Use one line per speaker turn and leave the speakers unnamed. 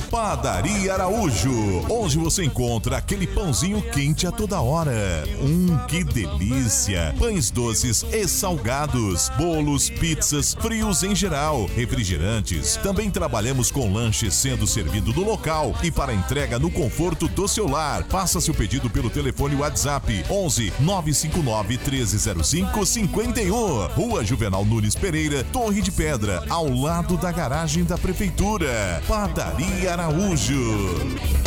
Padaria Araújo, onde você encontra aquele pãozinho quente a toda hora. Que delícia! Pães doces e salgados, bolos, pizzas, frios em geral, refrigerantes. Também trabalhamos com lanches sendo servido no local e para entrega no conforto do seu lar. Faça seu pedido pelo telefone WhatsApp 11 959 1305 51. Rua Juvenal Nunes Pereira, Torre de Pedra, ao lado da garagem da Prefeitura. Padaria Araújo.